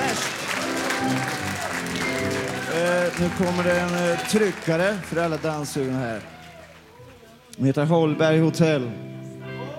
fest. Nu kommer det en tryckare för alla danssugna här. Den heter Holberg Hotel.